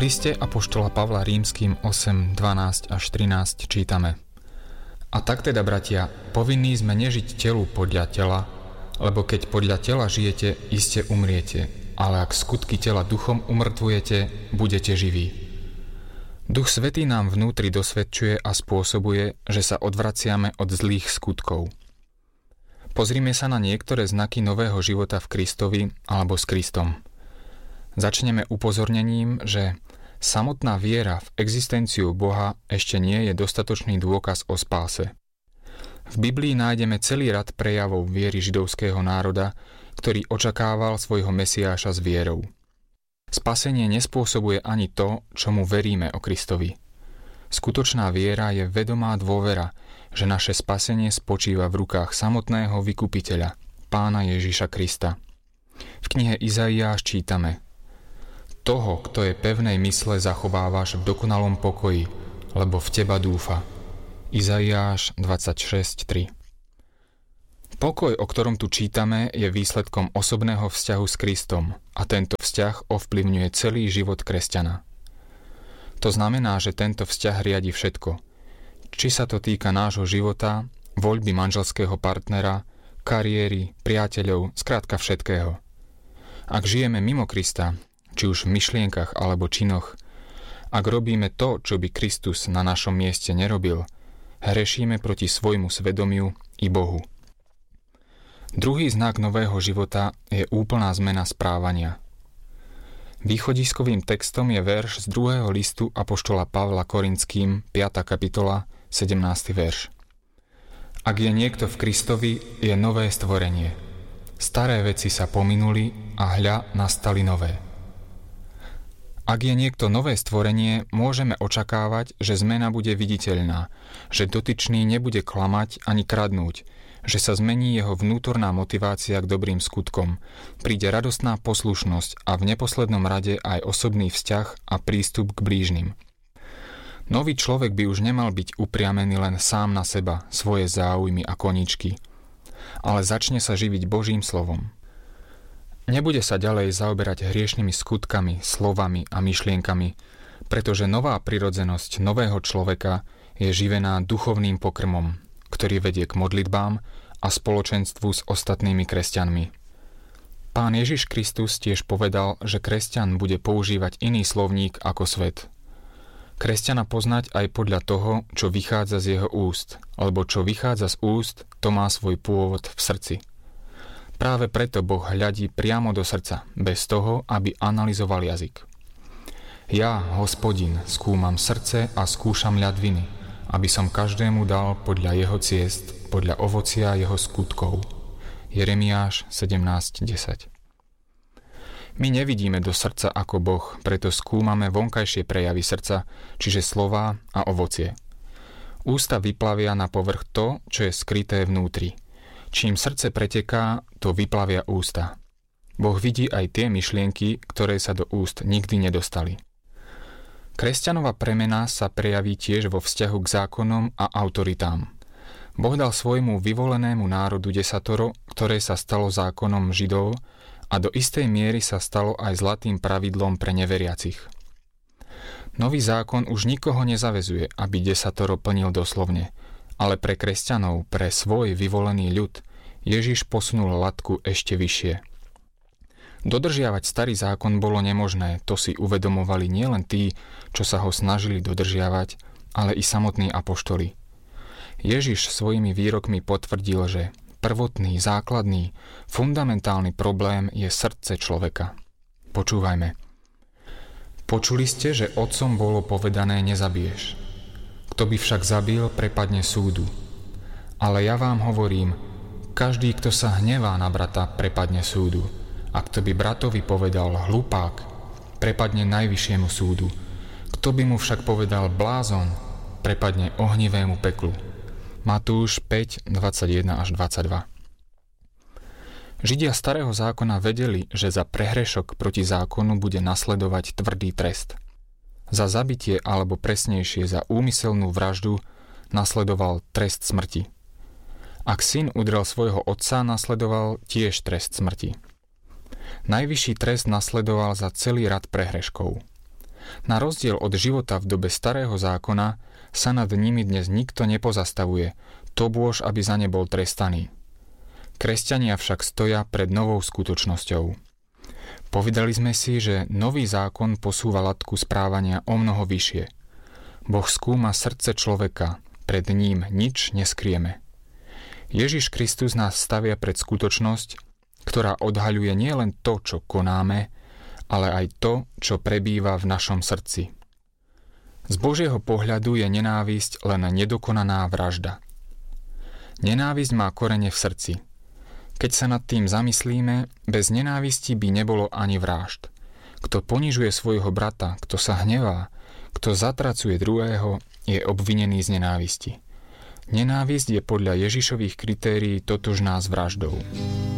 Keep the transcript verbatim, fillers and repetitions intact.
V liste apoštola Pavla Rímskym osem, dvanásť až trinásť čítame: A tak teda, bratia, povinní sme nežiť telu podľa tela, lebo keď podľa tela žijete, iste umriete, ale ak skutky tela duchom umrtvujete, budete živí. Duch Svätý nám vnútri dosvedčuje a spôsobuje, že sa odvraciame od zlých skutkov. Pozrime sa na niektoré znaky nového života v Kristovi alebo s Kristom. Začneme upozornením, že samotná viera v existenciu Boha ešte nie je dostatočný dôkaz o spáse. V Biblii nájdeme celý rad prejavov viery židovského národa, ktorý očakával svojho Mesiáša s vierou. Spasenie nespôsobuje ani to, čomu veríme o Kristovi. Skutočná viera je vedomá dôvera, že naše spasenie spočíva v rukách samotného vykupiteľa, Pána Ježiša Krista. V knihe Izaiáš čítame: Toho, kto je pevnej mysle, zachovávaš v dokonalom pokoji, lebo v teba dúfa. Izaiáš dvadsaťšesť tri. Pokoj, o ktorom tu čítame, je výsledkom osobného vzťahu s Kristom a tento vzťah ovplyvňuje celý život kresťana. To znamená, že tento vzťah riadi všetko. Či sa to týka nášho života, voľby manželského partnera, kariéry, priateľov, skrátka všetkého. Ak žijeme mimo Krista, či už v myšlienkach alebo činoch, ak robíme to, čo by Kristus na našom mieste nerobil, hrešíme proti svojmu svedomiu i Bohu. Druhý znak nového života je úplná zmena správania. Východiskovým textom je verš z druhého listu apoštola Pavla Korinským, piata kapitola, sedemnásty verš. Ak je niekto v Kristovi, je nové stvorenie. Staré veci sa pominuli a hľa nastali nové. Ak je niekto nové stvorenie, môžeme očakávať, že zmena bude viditeľná, že dotyčný nebude klamať ani kradnúť, že sa zmení jeho vnútorná motivácia k dobrým skutkom, príde radostná poslušnosť a v neposlednom rade aj osobný vzťah a prístup k blížnym. Nový človek by už nemal byť upriamený len sám na seba, svoje záujmy a koníčky, ale začne sa živiť Božím slovom. Nebude sa ďalej zaoberať hriešnými skutkami, slovami a myšlienkami, pretože nová prirodzenosť nového človeka je živená duchovným pokrmom, ktorý vedie k modlitbám a spoločenstvu s ostatnými kresťanmi. Pán Ježiš Kristus tiež povedal, že kresťan bude používať iný slovník ako svet. Kresťana poznať aj podľa toho, čo vychádza z jeho úst, lebo čo vychádza z úst, to má svoj pôvod v srdci. Práve preto Boh hľadí priamo do srdca, bez toho, aby analyzoval jazyk. Ja, Hospodin, skúmam srdce a skúšam ľadviny, aby som každému dal podľa jeho ciest, podľa ovocia jeho skutkov. Jeremiáš sedemnásť desať. My nevidíme do srdca ako Boh, preto skúmame vonkajšie prejavy srdca, čiže slová a ovocie. Ústa vyplavia na povrch to, čo je skryté vnútri. Čím srdce preteká, to vyplavia ústa. Boh vidí aj tie myšlienky, ktoré sa do úst nikdy nedostali. Kresťanová premena sa prejaví tiež vo vzťahu k zákonom a autoritám. Boh dal svojmu vyvolenému národu desatoro, ktoré sa stalo zákonom Židov a do istej miery sa stalo aj zlatým pravidlom pre neveriacich. Nový zákon už nikoho nezavezuje, aby desatoro plnil doslovne, ale pre kresťanov, pre svoj vyvolený ľud, Ježiš posunul latku ešte vyššie. Dodržiavať starý zákon bolo nemožné, to si uvedomovali nielen tí, čo sa ho snažili dodržiavať, ale i samotní apoštoli. Ježiš svojimi výrokmi potvrdil, že prvotný, základný, fundamentálny problém je srdce človeka. Počúvajme. Počuli ste, že otcom bolo povedané nezabiješ. Kto by však zabil, prepadne súdu. Ale ja vám hovorím, každý, kto sa hnevá na brata, prepadne súdu. A kto by bratovi povedal hlupák, prepadne najvyššiemu súdu. Kto by mu však povedal blázon, prepadne ohnivému peklu. Matúš päť, dvadsaťjeden až dvadsaťdva. Židia starého zákona vedeli, že za prehrešok proti zákonu bude nasledovať tvrdý trest. Za zabitie, alebo presnejšie za úmyselnú vraždu, nasledoval trest smrti. Ak syn udrel svojho otca, nasledoval tiež trest smrti. Najvyšší trest nasledoval za celý rad prehreškov. Na rozdiel od života v dobe starého zákona sa nad nimi dnes nikto nepozastavuje, to bôž, aby za ne bol trestaný. Kresťania však stoja pred novou skutočnosťou. Povedali sme si, že nový zákon posúva latku správania o mnoho vyššie. Boh skúma srdce človeka, pred ním nič neskrieme. Ježiš Kristus nás stavia pred skutočnosť, ktorá odhaľuje nielen to, čo konáme, ale aj to, čo prebýva v našom srdci. Z Božieho pohľadu je nenávisť len nedokonaná vražda. Nenávisť má korene v srdci. Keď sa nad tým zamyslíme, bez nenávisti by nebolo ani vražd. Kto ponižuje svojho brata, kto sa hnevá, kto zatracuje druhého, je obvinený z nenávisti. Nenávisť je podľa Ježišových kritérií totožná s vraždou.